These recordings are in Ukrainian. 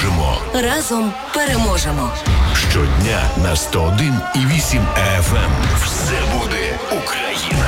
переможемо. Разом переможемо. Щодня на 101,8 FM. Все буде Україна.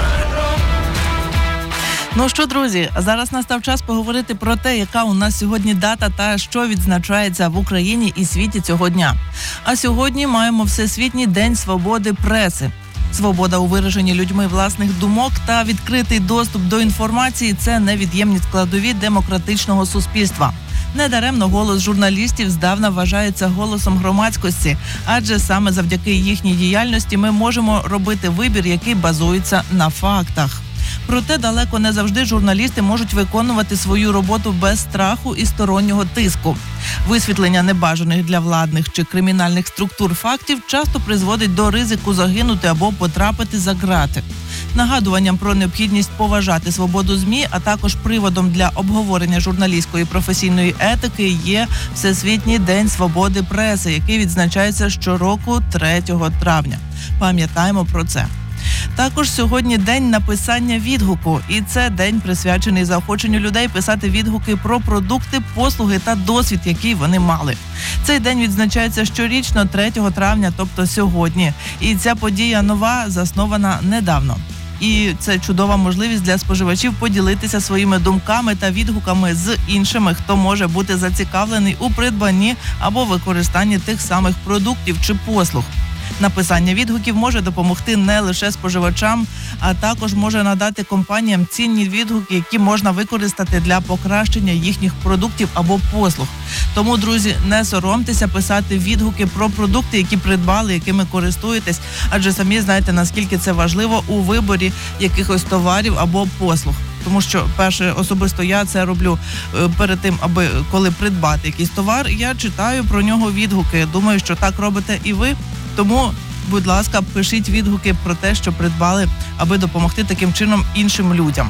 Ну що, друзі, зараз настав час поговорити про те, яка у нас сьогодні дата та що відзначається в Україні і світі цього дня. А сьогодні маємо Всесвітній день свободи преси. Свобода у вираженні людьми власних думок та відкритий доступ до інформації – це невід'ємні складові демократичного суспільства. Недаремно голос журналістів здавна вважається голосом громадськості, адже саме завдяки їхній діяльності ми можемо робити вибір, який базується на фактах. Проте далеко не завжди журналісти можуть виконувати свою роботу без страху і стороннього тиску. Висвітлення небажаних для владних чи кримінальних структур фактів часто призводить до ризику загинути або потрапити за ґрати. Нагадуванням про необхідність поважати свободу ЗМІ, а також приводом для обговорення журналістської професійної етики є Всесвітній день свободи преси, який відзначається щороку 3 травня. Пам'ятаємо про це. Також сьогодні день написання відгуку, і це день присвячений заохоченню людей писати відгуки про продукти, послуги та досвід, який вони мали. Цей день відзначається щорічно 3 травня, тобто сьогодні. І ця подія нова, заснована недавно. І це чудова можливість для споживачів поділитися своїми думками та відгуками з іншими, хто може бути зацікавлений у придбанні або використанні тих самих продуктів чи послуг. Написання відгуків може допомогти не лише споживачам, а також може надати компаніям цінні відгуки, які можна використати для покращення їхніх продуктів або послуг. Тому, друзі, не соромтеся писати відгуки про продукти, які придбали, якими користуєтесь, адже самі знаєте, наскільки це важливо у виборі якихось товарів або послуг. Тому що, перше, особисто я це роблю перед тим, аби коли придбати якийсь товар, я читаю про нього відгуки. Думаю, що так робите і ви. Тому, будь ласка, пишіть відгуки про те, що придбали, аби допомогти таким чином іншим людям.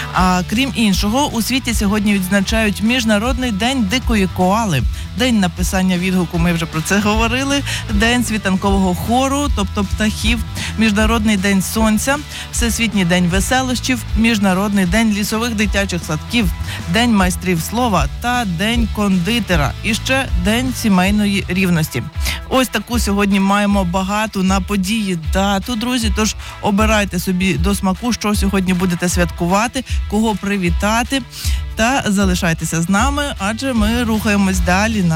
А крім іншого, у світі сьогодні відзначають Міжнародний день дикої коали, день написання відгуку, ми вже про це говорили, день світанкового хору, тобто птахів, Міжнародний день сонця, Всесвітній день веселощів, Міжнародний день лісових дитячих садків, день майстрів слова та день кондитера, і ще день сімейної рівності. Ось таку сьогодні маємо багату на події дату, друзі, тож обирайте собі до смаку, що сьогодні будете святкувати, кого привітати, та залишайтеся з нами, адже ми рухаємось далі на